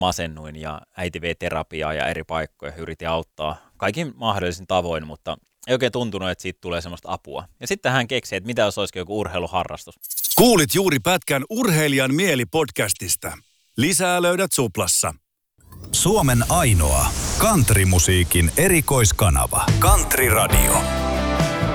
masennuin ja äiti vei terapiaa ja eri paikkoja. Yritin auttaa kaikin mahdollisin tavoin, mutta ei oikein tuntunut, että siitä tulee semmoista apua. Ja sitten hän keksi, että mitä jos olisikin joku urheiluharrastus. Kuulit juuri pätkän Urheilijan mieli-podcastista. Lisää löydät Suplassa. Suomen ainoa countrymusiikin erikoiskanava. Country Radio.